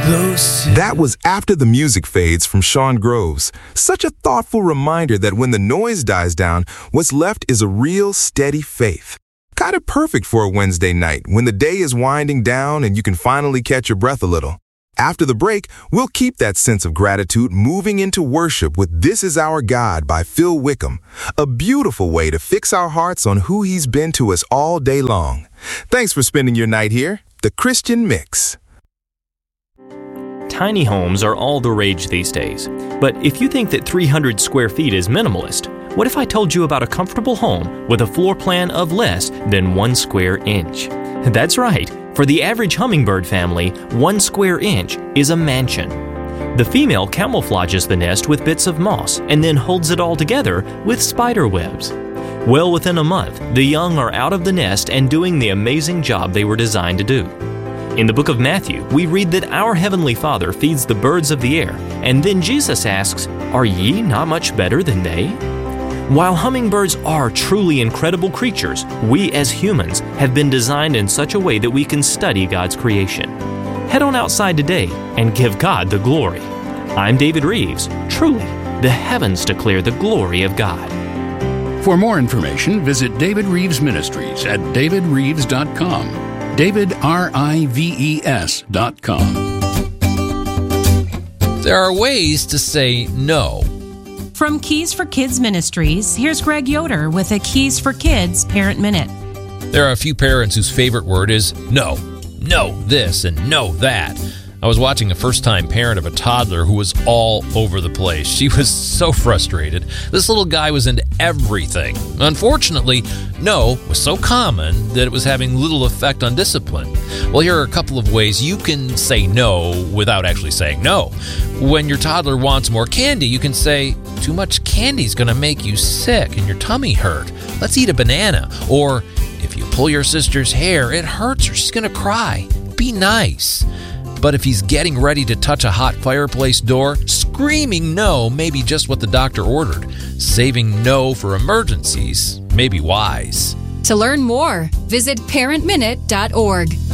That was After the Music Fades from Sean Groves. Such a thoughtful reminder that when the noise dies down, what's left is a real, steady faith. Kind of perfect for a Wednesday night when the day is winding down and you can finally catch your breath a little. After the break, we'll keep that sense of gratitude moving into worship with This Is Our God by Phil Wickham, a beautiful way to fix our hearts on who He's been to us all day long. Thanks for spending your night here. The Christian Mix. Tiny homes are all the rage these days. But if you think that 300 square feet is minimalist, what if I told you about a comfortable home with a floor plan of less than 1 square inch? That's right. For the average hummingbird family, 1 square inch is a mansion. The female camouflages the nest with bits of moss and then holds it all together with spider webs. Well, within a month, the young are out of the nest and doing the amazing job they were designed to do. In the book of Matthew, we read that our Heavenly Father feeds the birds of the air, and then Jesus asks, "Are ye not much better than they?" While hummingbirds are truly incredible creatures, we as humans have been designed in such a way that we can study God's creation. Head on outside today and give God the glory. I'm David Reeves. Truly, the heavens declare the glory of God. For more information, visit David Reeves Ministries at davidreeves.com. DavidRives.com. There are ways to say no. From Keys for Kids Ministries, here's Greg Yoder with a Keys for Kids Parent Minute. There are a few parents whose favorite word is no. No this and no that. I was watching a first-time parent of a toddler who was all over the place. She was so frustrated. This little guy was into everything. Unfortunately, no was so common that it was having little effect on discipline. Well, here are a couple of ways you can say no without actually saying no. When your toddler wants more candy, you can say, "Too much candy is going to make you sick and your tummy hurt. Let's eat a banana." Or, "If you pull your sister's hair, it hurts or she's going to cry. Be nice." But if he's getting ready to touch a hot fireplace door, screaming no may be just what the doctor ordered. Saving no for emergencies may be wise. To learn more, visit parentminute.org.